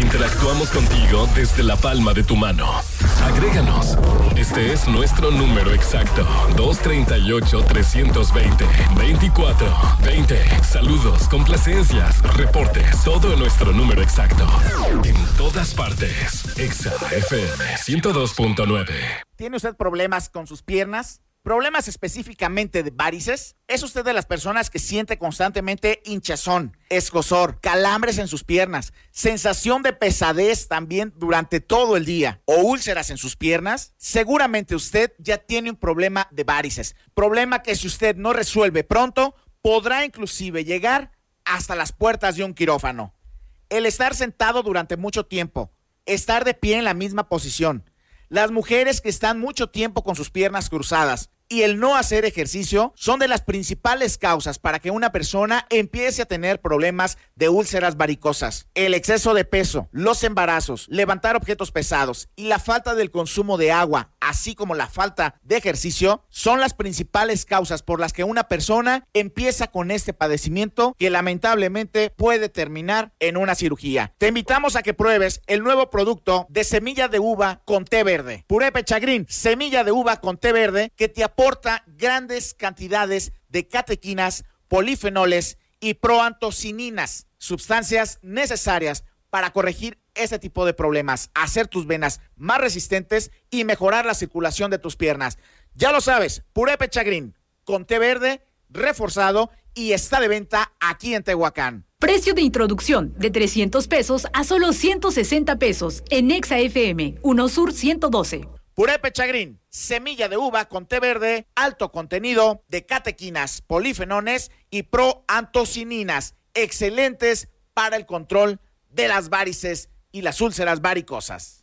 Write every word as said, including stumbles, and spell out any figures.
Interactuamos contigo desde la palma de tu mano. Agréganos. Este es nuestro número exacto. dos tres ocho, tres dos cero, veinticuatro veinte. Saludos, complacencias, reportes. Todo en nuestro número exacto. En todas partes. Exa F M ciento dos punto nueve. ¿Tiene usted problemas con sus piernas? ¿Problemas específicamente de varices? ¿Es usted de las personas que siente constantemente hinchazón, escozor, calambres en sus piernas, sensación de pesadez también durante todo el día o úlceras en sus piernas? Seguramente usted ya tiene un problema de varices, problema que si usted no resuelve pronto, podrá inclusive llegar hasta las puertas de un quirófano. El estar sentado durante mucho tiempo, estar de pie en la misma posición, las mujeres que están mucho tiempo con sus piernas cruzadas y el no hacer ejercicio son de las principales causas para que una persona empiece a tener problemas de úlceras varicosas. El exceso de peso, los embarazos, levantar objetos pesados y la falta del consumo de agua, así como la falta de ejercicio, son las principales causas por las que una persona empieza con este padecimiento que lamentablemente puede terminar en una cirugía. Te invitamos a que pruebes el nuevo producto de semilla de uva con té verde. Puré Pechagrin, semilla de uva con té verde, que te aporta grandes cantidades de catequinas, polifenoles y proantocininas, sustancias necesarias para corregir este tipo de problemas, hacer tus venas más resistentes y mejorar la circulación de tus piernas. Ya lo sabes, Puré Pechagrin con té verde reforzado y está de venta aquí en Tehuacán. Precio de introducción de trescientos pesos a solo ciento sesenta pesos en Exa F M, uno Sur ciento doce. Puré Pechagrin, semilla de uva con té verde, alto contenido de catequinas, polifenones y proantocininas, excelentes para el control de las varices y las úlceras varicosas.